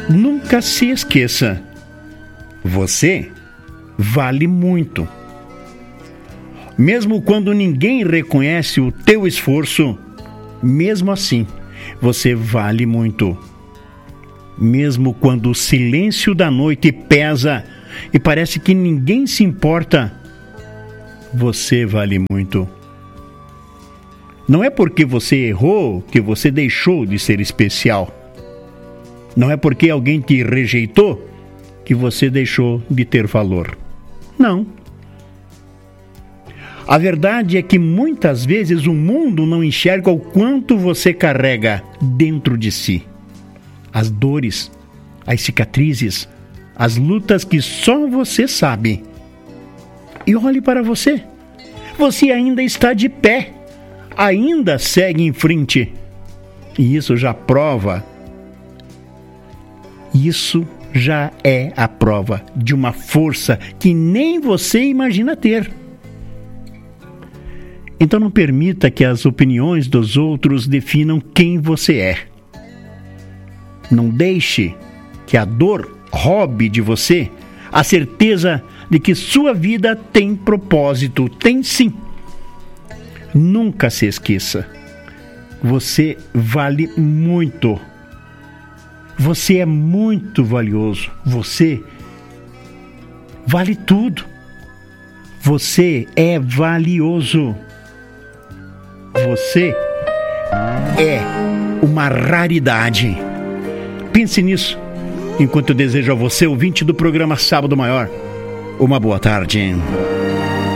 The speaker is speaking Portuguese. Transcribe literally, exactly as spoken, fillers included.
Nunca se esqueça, você vale muito. Mesmo quando ninguém reconhece o teu esforço, mesmo assim, você vale muito. Mesmo quando o silêncio da noite pesa e parece que ninguém se importa, você vale muito. Não é porque você errou que você deixou de ser especial. Não é porque alguém te rejeitou que você deixou de ter valor. Não. A verdade é que muitas vezes o mundo não enxerga o quanto você carrega dentro de si. As dores, as cicatrizes, as lutas que só você sabe. E olhe para você. Você ainda está de pé. Ainda segue em frente. E isso já prova. Isso já é a prova de uma força que nem você imagina ter. Então não permita que as opiniões dos outros definam quem você é. Não deixe que a dor roube de você a certeza de que sua vida tem propósito. Tem sim. Nunca se esqueça. Você vale muito. Você é muito valioso. Você vale tudo. Você é valioso. Você é uma raridade. Pense nisso, enquanto eu desejo a você, ouvinte do programa Sábado Maior, uma boa tarde.